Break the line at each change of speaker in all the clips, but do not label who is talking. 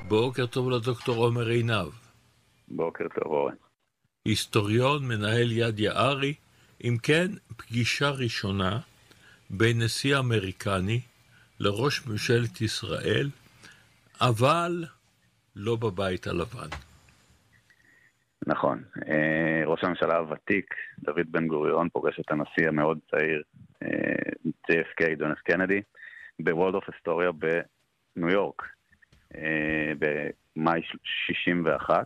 בוקר טוב לדוקטור עומר עינב.
בוקר טוב אורן.
היסטוריון, מנהל יד יערי. אם כן, פגישה ראשונה בין נשיא אמריקני לראש ממשלת ישראל, אבל לא בבית הלבן.
נכון. ראש הממשלה הוותיק, דוד בן גוריון, פוגש את הנשיא המאוד צעיר, JFK, ג'ון אף קנדי, בוורלד אוף היסטוריה בניו יורק, במאי 61.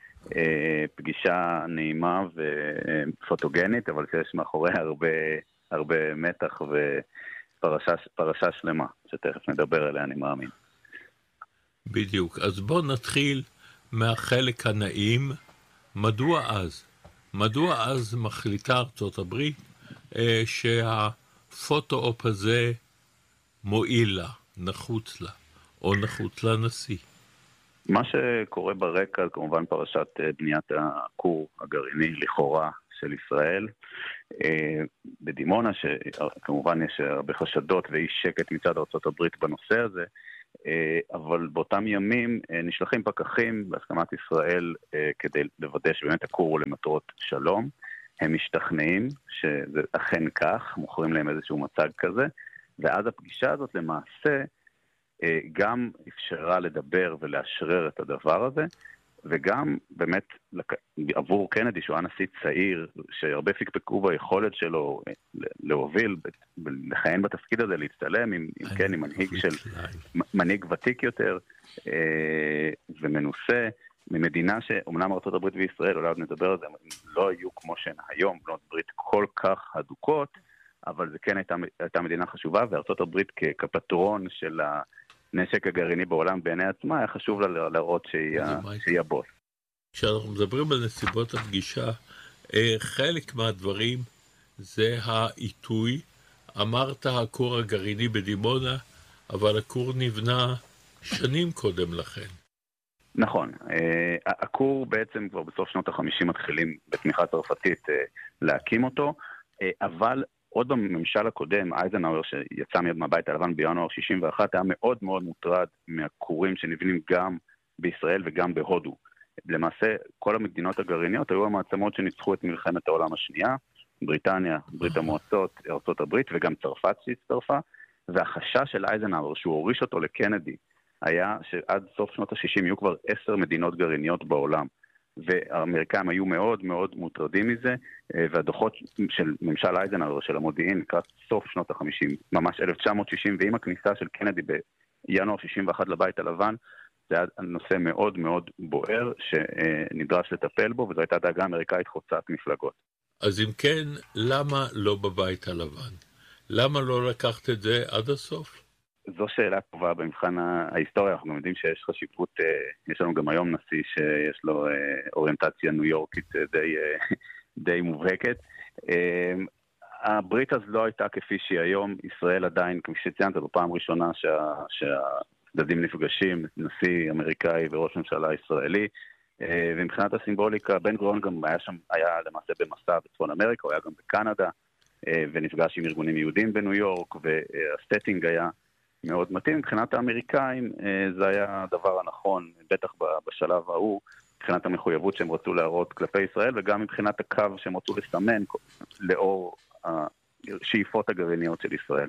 פגישה נעימה ופוטוגנית, אבל שיש מאחורי הרבה מתח ופרשה שלמה, שתכף נדבר עליה, אני מאמין.
בדיוק. אז בואו נתחיל מהחלק הנעים. מדוע אז מחליטה ארצות הברית שהפוטו-אופ הזה מועיל לה, נחוץ לה, או נחוץ לנשיא?
מה שקורה ברקע, כמובן פרשת בניית הכור הגרעיני לכאורה של ישראל בדימונה, שכמובן יש הרבה חשדות ואי שקט מצד ארצות הברית בנושא הזה, אבל באותם ימים נשלחים פקחים בהסכמת ישראל כדי לוודא שבאמת הכור הוא למטרות שלום. הם משתכנעים שזה אכן כך, מוכרים להם איזשהו מצג כזה, ואז הפגישה הזאת למעשה גם אפשרה לדבר ולאשרר את הדבר הזה, וגם באמת עבור קנדי, שהוא הנשיא צעיר, שהרבה פקפקו ביכולת שלו להוביל, לכהן בתפקיד הזה, להצטלם עם מנהיג ותיק יותר ומנוסה, ממדינה שאומנם ארצות הברית וישראל, אולי עוד נדבר על זה, לא היו כמו שהן היום, בנות ברית כל כך הדוקות, אבל זה כן הייתה מדינה חשובה, וארצות הברית כפטרון של הנשק הגרעיני בעולם בעיני עצמה, היה חשוב לה להראות שהיא הבוס.
כשאנחנו מדברים על נסיבות הפגישה, חלק מהדברים זה העיתוי. אמרת הכור הגרעיני בדימונה, אבל הכור נבנה שנים קודם לכן.
נכון. הכור בעצם כבר בסוף שנות ה-50 מתחילים בתמיכה צרפתית להקים אותו, אבל עוד בממשל הקודם, אייזנהאואר שיצא מהבית הלבן בינואר 61, היה מאוד מאוד מוטרד מהכורים שנבנים גם בישראל וגם בהודו. למעשה, כל המדינות הגרעיניות היו המעצמות שניצחו את מלחמת העולם השנייה, בריטניה, ברית המועצות, ארצות הברית וגם צרפת שהצטרפה, והחשש של אייזנהאואר שהוא הוריש אותו לקנדי, היה שעד סוף שנות ה-60 יהיו כבר 10 מדינות גרעיניות בעולם. והאמריקאים היו מאוד מאוד מוטרדים מזה, והדוחות של ממשל אייזנהאואר, של המודיעין, לקראת סוף שנות ה-50, ממש 1960, ועם הכניסה של קנדי בינואר 61 לבית הלבן, זה היה נושא מאוד מאוד בוער, שנדרש לטפל בו, וזו הייתה דאגה אמריקאית חוצת מפלגות.
אז אם כן, למה לא בבית הלבן? למה לא לקחת את זה עד הסוף?
זו שאלה טובה במבחן ההיסטוריה. אנחנו גם יודעים שיש חשיבות, יש לנו גם היום נשיא שיש לו אוריינטציה ניו יורקית די מובהקת. הברית אז לא הייתה כפי שהיא היום. ישראל עדיין, כפי שציינת, זו פעם ראשונה שהצדדים נפגשים, נשיא אמריקאי וראש ממשלה ישראלי, ומבחינת הסימבוליקה, בן גוריון גם היה למעשה במסע בצפון אמריקה, הוא היה גם בקנדה, ונפגש עם ארגונים יהודים בניו יורק, והסטטינג היה מאוד מתאים. מבחינת האמריקאים זה היה הדבר הנכון, בטח בשלב ההוא, מבחינת המחויבות שהם רצו להראות כלפי ישראל, וגם מבחינת הקו שהם רצו לסמן לאור השאיפות הגרעיניות של ישראל.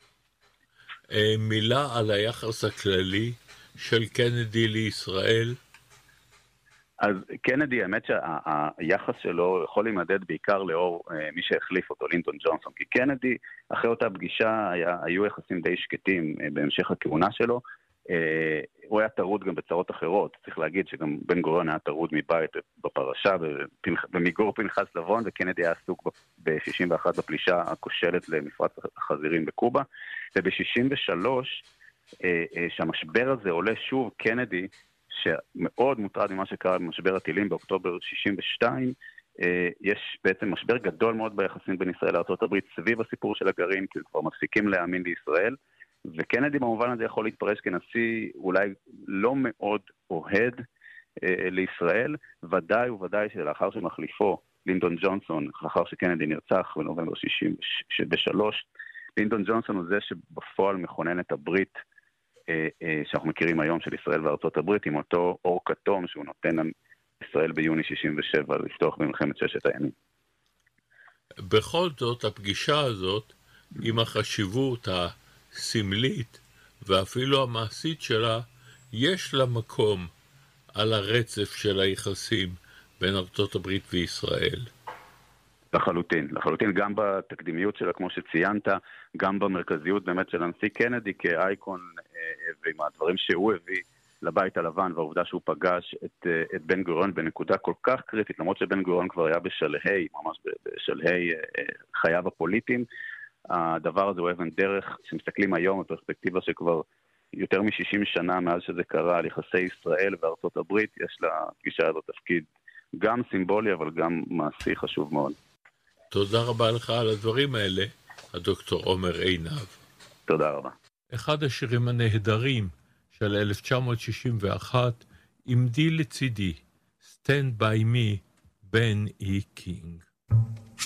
מילה על היחס הכללי של קנדי לישראל.
אז קנדי, האמת שהיחס שלו יכול להימדד בעיקר לאור מי שהחליף אותו, לינדון ג'ונסון, כי קנדי, אחרי אותה פגישה, היו יחסים די שקטים בהמשך הכהונה שלו. הוא היה טרוד גם בצרות אחרות, צריך להגיד שגם בן גוריון היה טרוד מבית בפרשה, במיגור פנחס לבון, וקנדי היה עסוק ב-61 בפלישה הכושלת למפרץ החזירים בקובה, וב-63, שהמשבר הזה עולה שוב, קנדי, שמאוד מוטרד ממה שקרה במשבר הטילים באוקטובר 62, יש בעצם משבר גדול מאוד ביחסים בין ישראל לארצות הברית סביב הסיפור של הגרעין, כי כבר מפסיקים להאמין לישראל, וקנדי במובן הזה יכול להתפרש כנשיא אולי לא מאוד אוהד לישראל, ודאי וודאי שלאחר שמחליפו לינדון ג'ונסון, לאחר שקנדי נרצח בנובמבר 63, לינדון ג'ונסון הוא זה שבפועל מכונן את הברית שאנחנו מכירים היום של ישראל וארצות הברית, עם אותו אור כתום שהוא נותן ישראל ביוני 67 לפתוח במלחמת ששת הימים.
בכל זאת, הפגישה הזאת, עם החשיבות הסמלית ואפילו המעשית שלה, יש לה מקום על הרצף של היחסים בין ארצות הברית וישראל.
לחלוטין, גם בתקדימיות שלה, כמו שציינת, גם במרכזיות באמת של הנשיא קנדי כאייקון, ועם הדברים שהוא הביא לבית הלבן, והעובדה שהוא פגש את בן גוריון בנקודה כל כך קריטית, למרות שבן גוריון כבר היה בשלהי, ממש בשלהי חייו הפוליטיים, הדבר הזה הוא אבן דרך, שמסתכלים היום בפרספקטיבה שכבר יותר מ-60 שנה מאז שזה קרה על יחסי ישראל וארצות הברית, יש לפגישה הזאת תפקיד גם סימבולי, אבל גם מעשי חשוב מאוד.
תודה רבה לך על הדברים האלה, הדוקטור עומר עינב.
תודה רבה.
אחד השירים הנהדרים של 1961, עמדי לצידי, Stand by me, בן אי קינג.